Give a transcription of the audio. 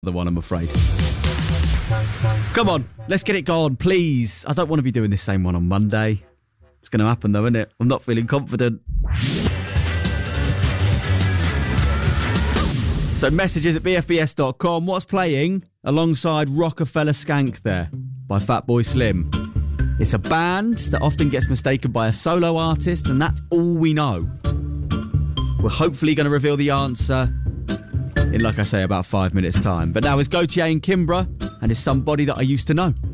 the one, I'm afraid. Come on, let's get it going, please. I don't want to be doing this same one on Monday. It's going to happen though, isn't it? I'm not feeling confident. So messages at bfbs.com. What's playing alongside Rockefeller Skank there by Fatboy Slim? It's a band that often gets mistaken by a solo artist, and that's all we know. We're hopefully going to reveal the answer in, like I say, about 5 minutes' time. But now it's Gautier and Kimbra, and it's Somebody That I Used to Know.